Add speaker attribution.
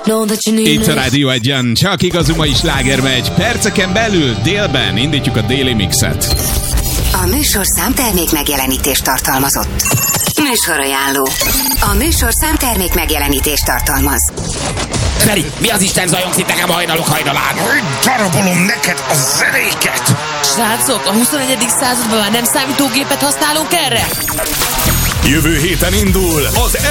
Speaker 1: Itt a Rádió Egyen, csak igazumai sláger megy. Perceken belül, délben indítjuk a déli mixet.
Speaker 2: A műsor számtermék megjelenítést tartalmazott. Műsorajánló. A műsor számtermék megjelenítést tartalmaz.
Speaker 3: Feri, mi az Isten zajongsz itt nekem hajnalok hajnalán?
Speaker 4: Darabolom neked a zenéket!
Speaker 5: Srácok, a 21. században már nem számítógépet használunk erre?
Speaker 6: Jövő héten indul az